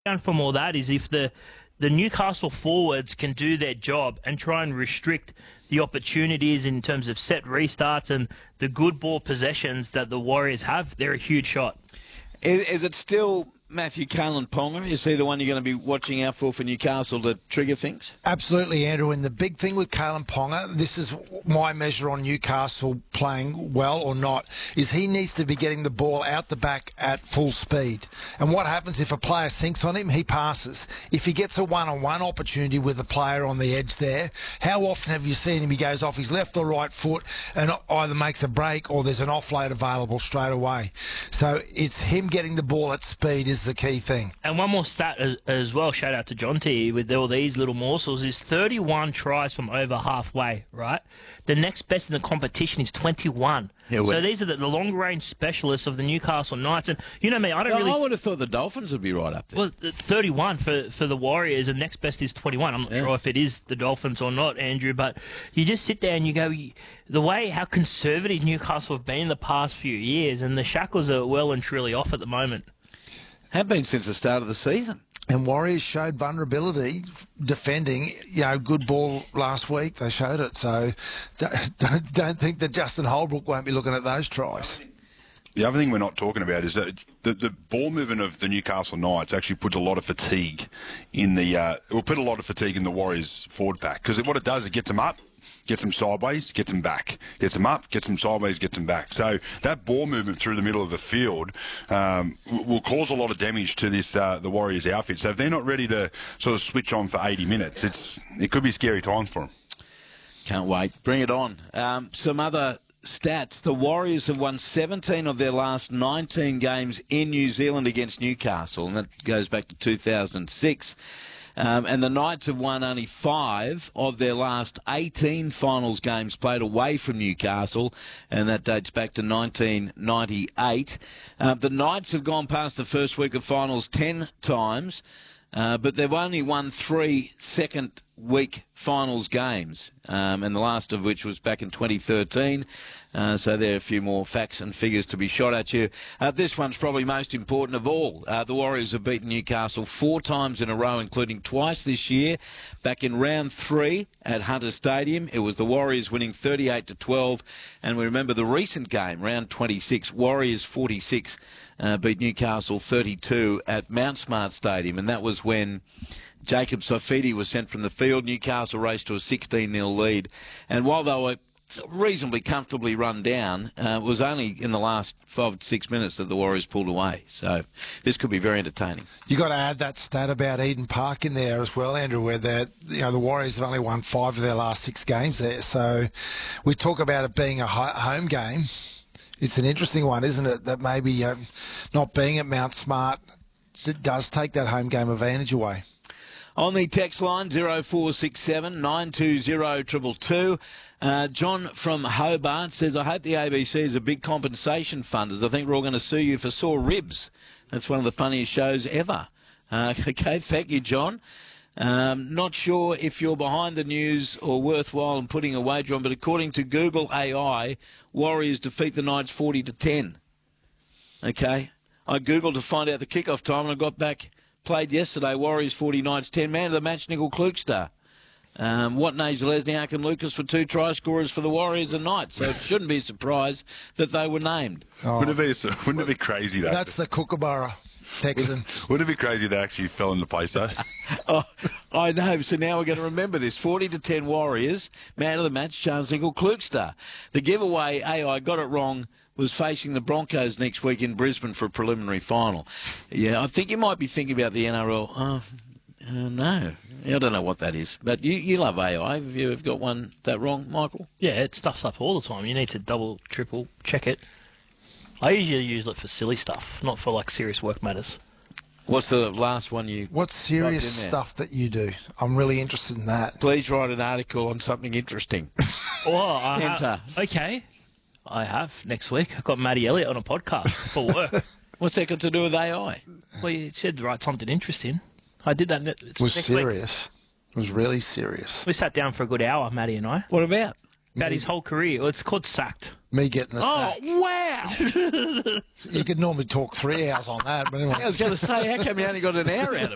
Down from all that is if the Newcastle forwards can do their job and try and restrict the opportunities in terms of set restarts and the good ball possessions that the Warriors have, they're a huge shot. Is it still Matthew Kalen Ponga? Is he the one you're going to be watching out for Newcastle to trigger things? Absolutely, Andrew. And the big thing with Kalen Ponga, this is my measure on Newcastle playing well or not, is he needs to be getting the ball out the back at full speed. And what happens if a player sinks on him? He passes. If he gets a one-on-one opportunity with a player on the edge there, how often have you seen him? He goes off his left or right foot and either makes a break or there's an offload available straight away. So it's him getting the ball at speed is the key thing. And one more stat as well, shout out to John T with all these little morsels, is 31 tries from over halfway, right? The next best in the competition is 21. Yeah, so these are the long-range specialists of the Newcastle Knights. And you know me, I would have thought the Dolphins would be right up there. Well, 31 for the Warriors, and next best is 21. I'm not sure if it is the Dolphins or not, Andrew, but you just sit there and you go, the way how conservative Newcastle have been the past few years, and the shackles are well and truly off at the moment. Have been since the start of the season. And Warriors showed vulnerability defending, good ball last week. They showed it. So don't think that Justin Holbrook won't be looking at those tries. The other thing we're not talking about is that the ball movement of the Newcastle Knights actually puts a lot of fatigue in the it will put a lot of fatigue in the Warriors forward pack, because what it does, it gets them up, gets them sideways, gets them back. Gets them up, gets them sideways, gets them back. So that ball movement through the middle of the field will cause a lot of damage to this the Warriors outfit. So if they're not ready to sort of switch on for 80 minutes, it could be scary times for them. Can't wait. Bring it on. Some other stats. The Warriors have won 17 of their last 19 games in New Zealand against Newcastle, and that goes back to 2006. And the Knights have won only 5 of their last 18 finals games played away from Newcastle, and that dates back to 1998. The Knights have gone past the first week of finals 10 times, but they've only won 3 second week finals games, and the last of which was back in 2013. So there are a few more facts and figures to be shot at you. This one's probably most important of all. The Warriors have beaten Newcastle 4 times in a row, including twice this year. Back in round 3 at Hunter Stadium, it was the Warriors winning 38-12. And we remember the recent game, round 26, Warriors 46 beat Newcastle 32 at Mount Smart Stadium. And that was when Jacob Saifiti was sent from the field. Newcastle raced to a 16-0 lead. And while they were reasonably comfortably run down, it was only in the last 5 to 6 minutes that the Warriors pulled away. So this could be very entertaining. You got to add that stat about Eden Park in there as well, Andrew, where the Warriors have only won 5 of their last 6 games there. So we talk about it being a home game. It's an interesting one, isn't it? That maybe not being at Mount Smart, it does take that home game advantage away. On the text line, 0467 920 222. John from Hobart says, I hope the ABC is a big compensation fund, as I think we're all going to sue you for sore ribs. That's one of the funniest shows ever. Okay, thank you, John. Not sure if you're behind the news or worthwhile in putting a wager on, but according to Google AI, Warriors defeat the Knights 40-10. Okay, I Googled to find out the kickoff time, and I got back, played yesterday, Warriors 40, Knights 10. Man of the match, Nickel Klukster. Watney, Lesniak and Lucas were 2 try scorers for the Warriors and Knights, so it shouldn't be a surprise that they were named. Oh. Wouldn't it be crazy, though? That's the Kookaburra Texan. Wouldn't it be crazy they actually fell into place, though? Oh, I know, so now we're going to remember this. 40-10 Warriors, man of the match, Charles Nickel Klukster. The giveaway, I got it wrong, was facing the Broncos next week in Brisbane for a preliminary final. Yeah, I think you might be thinking about the NRL. No, I don't know what that is. But you love AI. Have you got one that wrong, Michael? Yeah, it stuffs up all the time. You need to double, triple check it. I usually use it for silly stuff, not for serious work matters. What's the last one you... What's serious stuff that you do? I'm really interested in that. Please write an article on something interesting. Enter. Okay. I have next week. I've got Matty Elliott on a podcast for work. What's that got to do with AI? Well, you said to write something interesting. I did that. It was serious. It was really serious. We sat down for a good hour, Matty and I. What about? About his whole career. Well, it's called Sacked. Me getting the sack. Oh, wow! You could normally talk 3 hours on that. But anyway. I was going to say, how come you only got an hour out of it?